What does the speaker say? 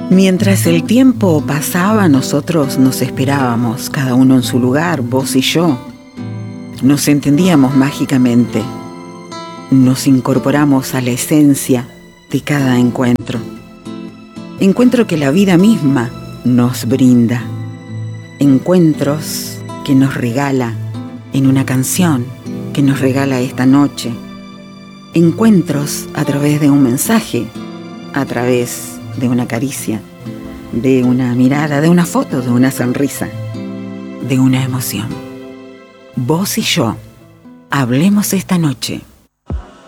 Mientras el tiempo pasaba, nosotros nos esperábamos, cada uno en su lugar, vos y yo. Nos entendíamos mágicamente. Nos incorporamos a la esencia de cada encuentro. Encuentro que la vida misma nos brinda. Encuentros que nos regala en una canción que nos regala esta noche. Encuentros a través de un mensaje, a través de una caricia, de una mirada, de una foto, de una sonrisa, de una emoción. Vos y yo, hablemos esta noche.